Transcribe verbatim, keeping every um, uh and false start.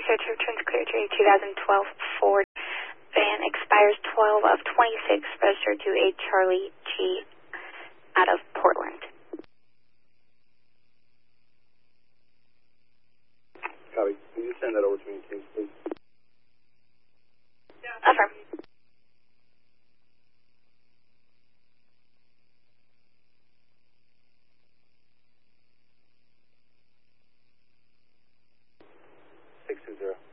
Research returns clear to a two thousand twelve Ford van, expires twelve of twenty-six, registered to a Charlie G out of Portland. Copy. Can you send that over to me in Teams, please? Affirm. six two zero.